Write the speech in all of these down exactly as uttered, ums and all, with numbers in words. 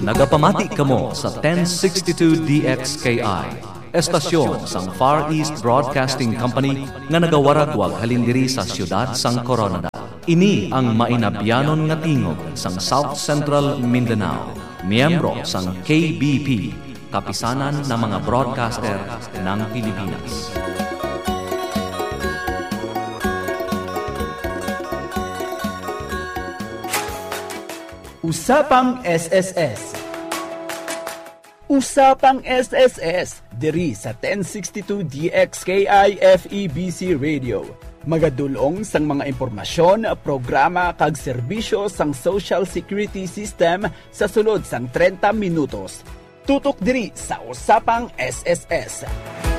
Nagapamati kamo sa ten sixty-two D X K I, estasyon sang Far East Broadcasting Company nga nagawaragwag halindiri sa siyudad sang Coronadal. Ini ang mainabyanon nga tingog sang South Central Mindanao, miyembro sang K B P, kapisanan ng mga broadcaster ng Pilipinas. Usapang S S S. Usapang S S S diri sa ten sixty-two D X K I F E B C Radio. Magadulong sang mga impormasyon, programa kag serbisyo sang Social Security System sa sulod sang thirty minutos. Tutok diri sa Usapang S S S.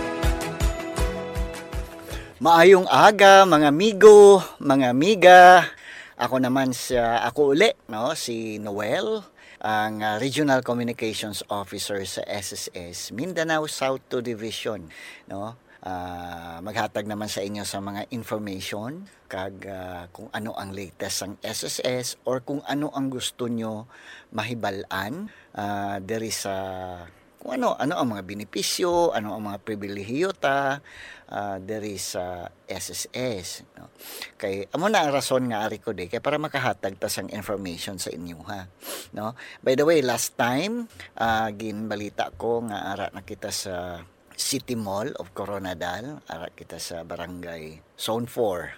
Maayong aga mga amigo, mga amiga. Ako naman sa ako uli, no, si Noel, ang uh, Regional Communications Officer sa S S S Mindanao South two Division, no. Uh, maghatag naman sa inyo sa mga information kag uh, kung ano ang latest ang S S S or kung ano ang gusto nyo mahibalan uh, diri sa kung ano ano ang mga benepisyo, ano ang mga pribilehiyo ta uh, diri sa S S S, no. Kay amo na ang rason nga ari ko di kay para makahatag ta sang information sa inyo, ha, no. By the way, last time uh, ginbalita ko nga ara na kita sa City Mall of Coronadal, ara kita sa barangay Zone four.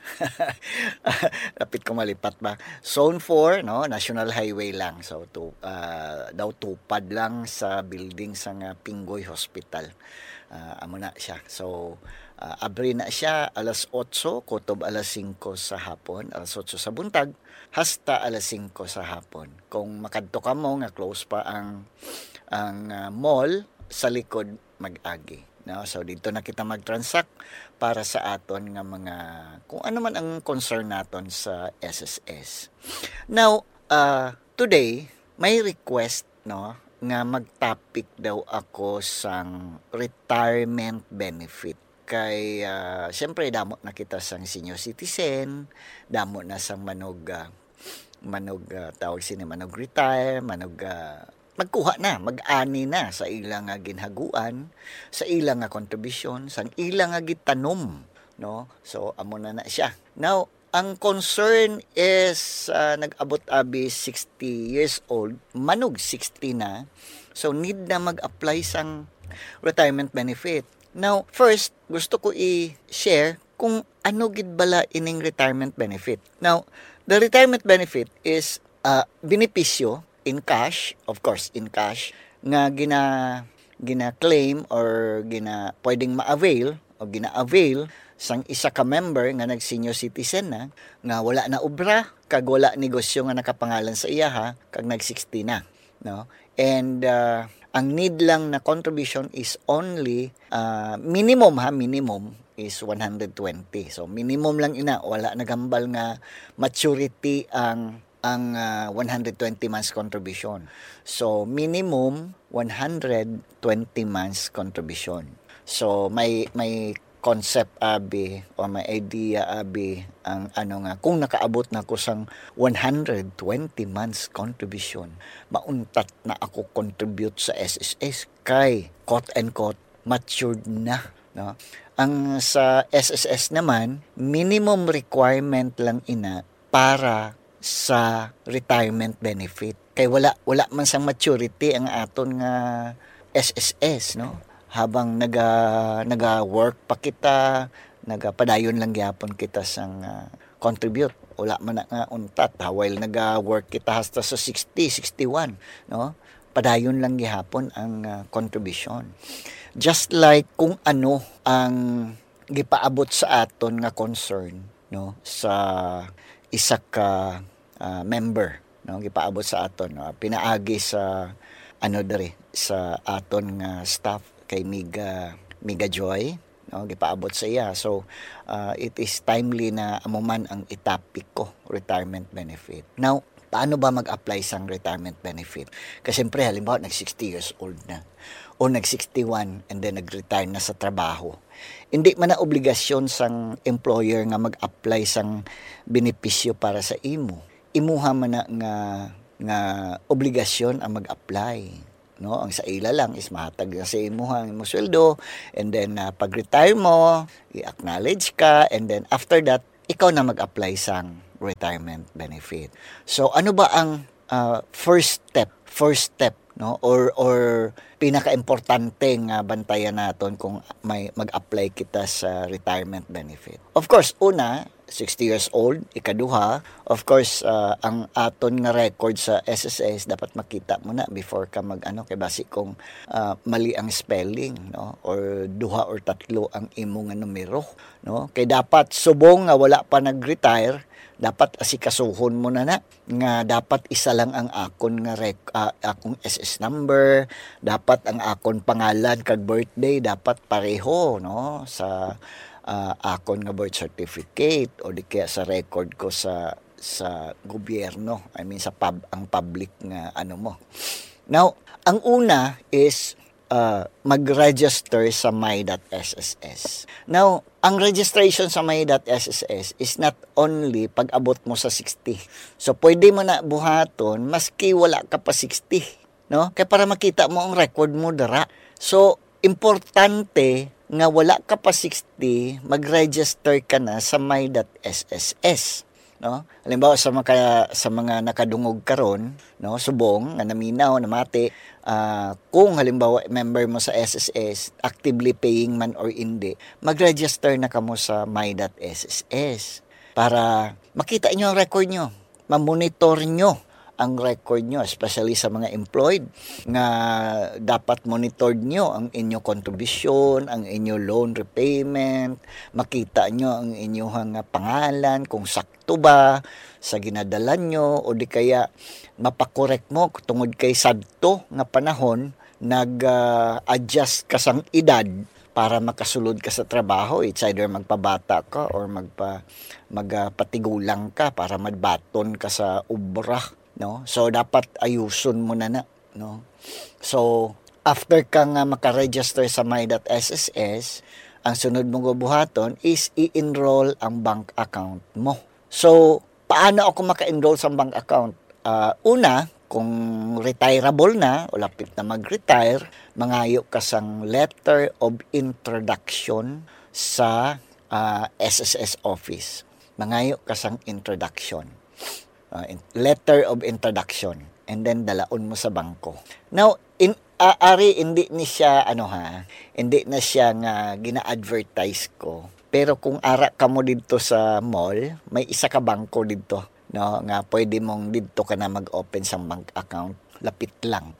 Lapit ko malipat ba? Zone four, no, National Highway lang. So to uh, daw tupad lang sa building sa uh, Pingoy Hospital. Uh, amo na siya. So uh, abri na siya alas otso kutob alas singko sa hapon, alas otso sa buntag hasta alas singko sa hapon. Kung makadto ka mo nga close pa ang ang uh, mall sa likod mag-agi. No, so dito na kita mag-transact para sa aton nga mga kung ano man ang concern naton sa S S S. Now, uh, today may request, no, nga mag-topic daw ako sang retirement benefit. Kay uh, siyempre damo na kita sang senior citizen, damo na sang manog uh, manog uh, tawag sini manog retire, manog uh, magkuha na, mag-ani na sa ilang nga ginhaguan, sa ilang nga contribution, sa ilang nga gitanom, no? So amo na na siya. Now, ang concern is uh, nag-abot abi sixty years old, manog sixty na. So need na mag-apply sang retirement benefit. Now, first gusto ko i-share kung ano gid bala ining retirement benefit. Now, the retirement benefit is uh, benepisyo in cash, of course, in cash, nga gina gina-claim or gina pwedeng ma-avail o gina-avail sang isa ka member nga nag-senior citizen na, nga wala na obra, kag wala negosyo nga nakapangalan sa iya, ha, kag nag-sixty na, no? And uh, ang need lang na contribution is only uh, minimum, ha, minimum is one hundred twenty. So minimum lang ina, wala nagambal nga maturity ang ang uh, one hundred twenty months contribution. So minimum one hundred twenty months contribution. So may may concept abi o may idea abi ang ano nga kung nakaabot na ko sang one hundred twenty months contribution, mauntat na ako contribute sa S S S kay quote and quote matured na, no. Ang sa S S S naman minimum requirement lang ina para sa retirement benefit. Kay wala wala man sang maturity ang aton nga S S S, no. Habang naga naga-work pa kita, nagapadayon lang gyapon kita sang uh, contribute. Wala man na nga untat ha, while naga-work kita hasta sa sixty, sixty-one, no. Padayon lang gyapon ang uh, contribution. Just like kung ano ang gipaabot sa aton nga concern, no, sa isa ka uh, member, no, gipaabot sa aton, no, pinaagi sa ano diri sa aton nga staff kay Miga Miga Joy, no, gipaabot sa iya. So uh, it is timely na amo man ang itapik ko, retirement benefit. Now, paano ba mag-apply sang retirement benefit? Kasi siyempre halimbawa nag sixty years old na o nag sixty-one and then nag-retire na sa trabaho. Hindi man na obligasyon sang employer nga mag-apply sang benepisyo para sa imo. Imuha man na nga nga obligasyon ang mag-apply. No, ang sa ila lang is mahatag na sa imuhang imo sweldo, and then uh, pag retire mo, i-acknowledge ka, and then after that ikaw na mag-apply sang retirement benefit. So ano ba ang uh, first step first step no or or pinaka-importante nga bantayan naton kung may mag-apply kita sa retirement benefit? Of course, una, sixty years old, ikaduha, of course, uh, ang aton nga record sa S S S dapat makita mo na before ka mag ano kay basi kung uh, mali ang spelling, no, or duha or tatlo ang imo nga numero, no, kay dapat subong nga wala pa nag-retire, dapat asikasuhon mo na na nga dapat isa lang ang akon nga rec- uh, akong S S number, dapat ang akon pangalan kag birthday dapat pareho, no, sa uh, akon nga birth certificate o di kaya sa record ko sa sa gobyerno, I mean sa pub ang public nga ano mo. Now, ang una is uh, mag-register sa my.sss. Now, ang registration sa my.sss is not only pag abot mo sa sixty. So, pwede mo na buhaton maski wala ka pa sixty, no? Kaya para makita mo ang record mo dara. So, importante nga wala ka pa sixty, mag-register ka na sa my.sss. No, halimbawa sa mga sa mga nakadungog karon, no, subong nga naminaw namati, uh, kung halimbawa member mo sa S S S, actively paying man or hindi, mag-register na kamo sa my.sss para makita nyo ang record nyo, ma-monitor nyo ang record nyo, especially sa mga employed, nga dapat monitor nyo ang inyo contribution, ang inyo loan repayment, makita nyo ang inyong pangalan, kung sakto ba sa ginadala nyo, o di kaya mapakorek mo tungod kay sadto nga panahon, nag-adjust uh, ka sang edad para makasulod ka sa trabaho. It's either magpabata ka or magpa, magpatigulang ka para madbaton ka sa ubra. No, so dapat ayuson mo na na, no. So after ka nga maka-register sa my.sss, ang sunod mong buhaton is i-enroll ang bank account mo. So paano ako maka-enroll sa bank account? Uh, una, kung retireable na o lapit na mag-retire, mangayo ka sang letter of introduction sa uh, S S S office. Mangayo ka sang introduction. Uh, letter of introduction, and then dalaon mo sa bangko. Now, in uh, ari hindi ni siya ano ha, hindi na siya nga gina-advertise ko. Pero kung ara ka mo dito sa mall, may isa ka bangko dito, no, nga pwede mong dito ka na mag-open sa bank account. Lapit lang.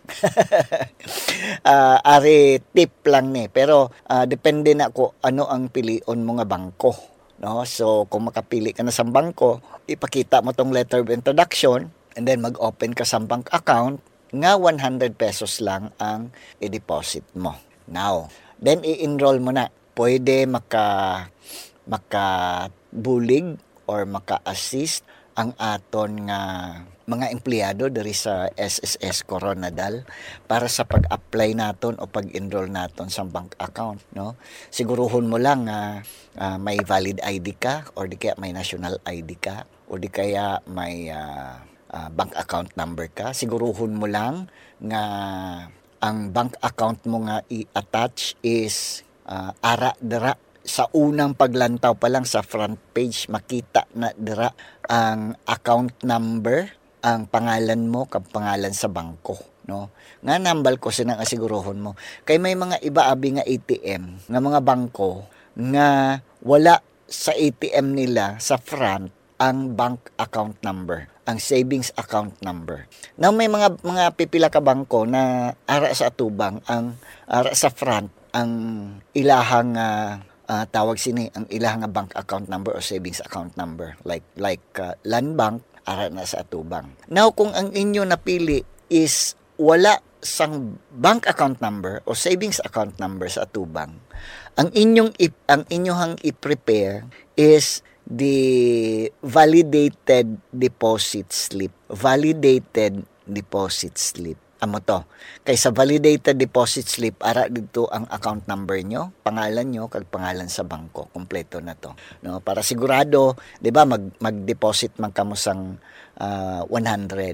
uh, ari tip lang ni, pero uh, depende na ko ano ang pilion mo nga bangko. No, so kung makapili ka na sa bangko, ipakita mo tong letter of introduction, and then mag-open ka sa bank account nga one hundred pesos lang ang i-deposit mo. Now, then i-enroll mo na. Pwede maka maka-bulig or maka-assist ang aton nga mga empleyado diri sa S S S Coronadal para sa pag-apply naton o pag-enroll naton sa bank account, no. Siguruhon mo lang nga uh, uh, may valid I D ka, or di kaya may national I D ka, o di kaya may uh, uh, bank account number ka. Siguruhon mo lang nga ang bank account mo nga i-attach is uh, ara dira sa unang paglantaw pa lang sa front page, makita na dira ang account number, ang pangalan mo kag pangalan sa bangko, no. Nga nambal ko sinang asigurohon mo kay may mga iba abi nga A T M nga mga bangko nga wala sa A T M nila sa front ang bank account number, ang savings account number. Now may mga mga pipila ka bangko na ara sa atubang ang ara sa front ang ilahang uh, uh, tawag sini ang ilahang bank account number o savings account number, like like uh, Land Bank ara na sa atubang. Now kung ang inyo napili is wala sang bank account number o savings account number sa atubang, ang inyong ip, ang inyong i-prepare is the validated deposit slip. Validated deposit slip. Amo to. Kay sa validated deposit slip, ara dito ang account number nyo, pangalan nyo, kag pangalan sa bangko. Kompleto na to. No? Para sigurado, di ba, mag, mag-deposit man kamo sang uh, one hundred.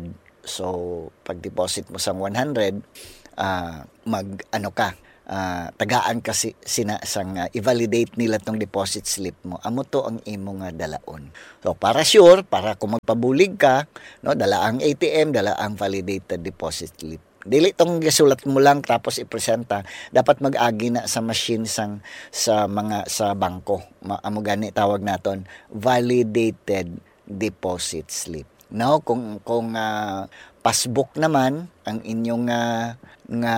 So pag deposit mo sang one hundred, uh, mag ano ka, uh, tagaan kasi sina sang uh, i-validate nila tong deposit slip mo. Amo to ang imo nga dalaon. So para sure, para kung magpabulig ka, no, dala ang A T M, dala ang validated deposit slip. Dili tong gisulat mo lang tapos ipresenta, dapat mag-agi na sa machine sang sa mga sa bangko. Amo gani tawag naton validated deposit slip. Now kung kung uh, passbook naman ang inyong uh, nga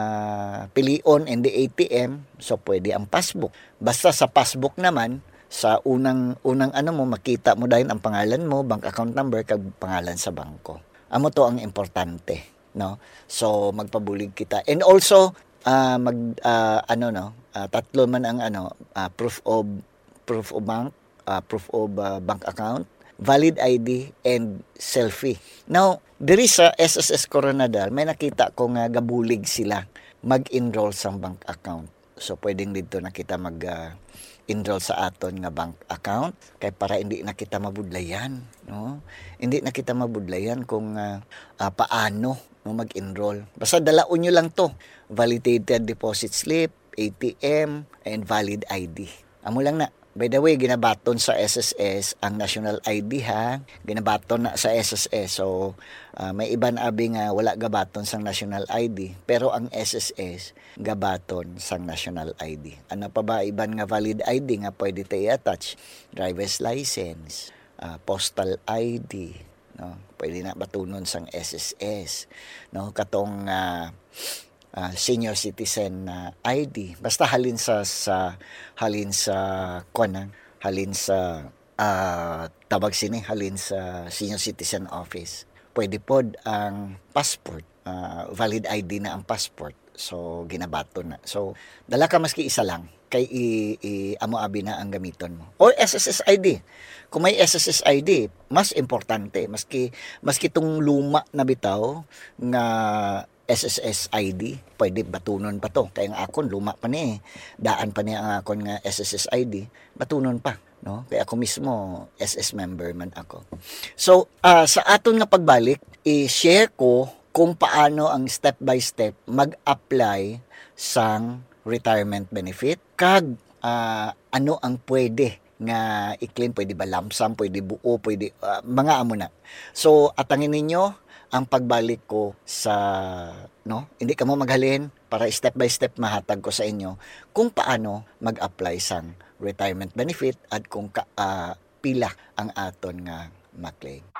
pilion in the A T M, so pwede ang passbook. Basta sa passbook naman, sa unang unang ano mo makita mo dahil ang pangalan mo, bank account number kag pangalan sa bangko. Amo to ang importante, no? So magpabulig kita. And also uh, mag uh, ano no, uh, tatlo man ang ano, uh, proof of proof of bank, uh, proof of uh, bank account, valid I D, and selfie. Now, diri sa S S S Coronadal, may nakita ko nga gabulig sila mag-enroll sa bank account. So, pwedeng dito na kita mag-enroll uh, sa aton nga bank account kay para hindi na kita mabudlayan, no? Hindi na kita mabudlayan kung uh, uh, paano no, mag-enroll. Basta dalaon nyo lang to. Validated deposit slip, A T M, and valid I D. Amo lang na. By the way, ginabaton sa S S S ang national I D ha. Ginabaton na sa S S S. So, uh, may iban abi nga wala gabaton sang national I D. Pero ang S S S, gabaton sang national I D. Ano pa ba iban nga valid I D nga pwede tayo i-attach? Driver's license, uh, postal I D. No? Pwede na batunon sang S S S. No? Katong uh, Uh, senior citizen na uh, I D, basta halin sa sa halin sa kuan, halin sa uh, tabag sini halin sa senior citizen office. Pwede pod ang passport, uh, valid I D na ang passport. So ginabato na. So dala ka maski isa lang kay i, i amo abi na ang gamiton mo. Or S S S I D. Kung may S S S I D, mas importante maski maski tong luma na bitaw nga S S S I D, pwede batunon pa to. Kaya nga akon luma pa ni, daan pa niya ang akon nga S S S I D, batunon pa, no? Kaya ako mismo S S member man ako. So, uh, sa aton nga pagbalik, i-share ko kung paano ang step by step mag-apply sang retirement benefit kag uh, ano ang pwede nga i-claim, pwede ba lump sum, pwede buo, pwede uh, mga amo na. So, atangin ninyo ang pagbalik ko sa, no, hindi ka mo maghalin para step by step mahatag ko sa inyo kung paano mag-apply sang retirement benefit at kung ka, uh, pila ang aton nga ma-claim.